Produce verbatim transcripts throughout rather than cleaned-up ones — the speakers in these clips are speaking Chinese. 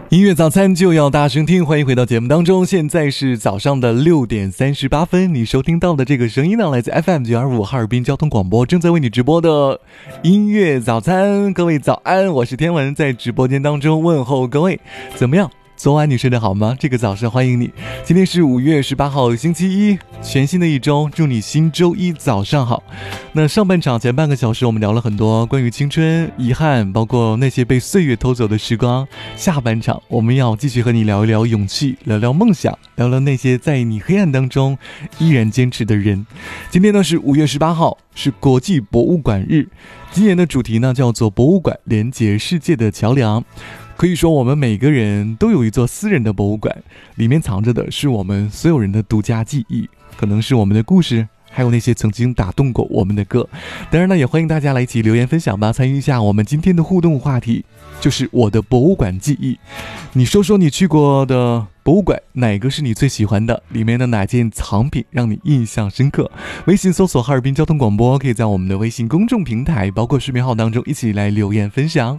音乐早餐就要大声听，欢迎回到节目当中。现在是早上的六点三十八分，你收听到的这个声音呢，来自 F M 九二五哈尔滨交通广播，正在为你直播的音乐早餐。各位早安，我是天文，在直播间当中问候各位，怎么样？昨晚你睡得好吗？这个早上欢迎你。今天是五月十八号星期一，全新的一周，祝你新周一早上好。那上半场前半个小时我们聊了很多关于青春、遗憾，包括那些被岁月偷走的时光。下半场我们要继续和你聊一聊勇气，聊聊梦想，聊聊那些在你黑暗当中依然坚持的人。今天呢是五月十八号，是国际博物馆日。今年的主题呢叫做博物馆连接世界的桥梁。可以说我们每个人都有一座私人的博物馆，里面藏着的是我们所有人的独家记忆，可能是我们的故事，还有那些曾经打动过我们的歌。当然呢，也欢迎大家来一起留言分享吧，参与一下我们今天的互动话题，就是我的博物馆记忆。你说说你去过的博物馆，哪个是你最喜欢的？里面的哪件藏品让你印象深刻？微信搜索哈尔滨交通广播，可以在我们的微信公众平台包括视频号当中一起来留言分享。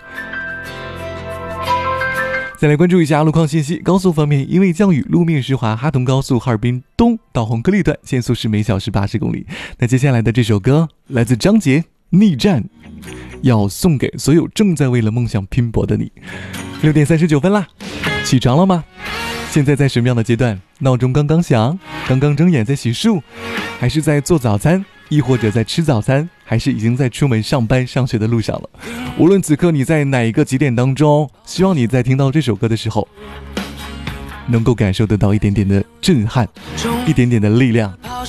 再来关注一下路况信息。高速方面，因为降雨，路面湿滑，哈通高速哈尔滨东到红颗粒段限速是每小时八十公里。那接下来的这首歌来自张杰《逆战》，要送给所有正在为了梦想拼搏的你。六点三十九分啦，起床了吗？现在在什么样的阶段？闹钟刚刚响，刚刚睁眼在洗漱，还是在做早餐，亦或者在吃早餐，还是已经在出门上班上学的路上了？无论此刻你在哪一个极点当中，希望你在听到这首歌的时候能够感受得到一点点的震撼，一点点的力量，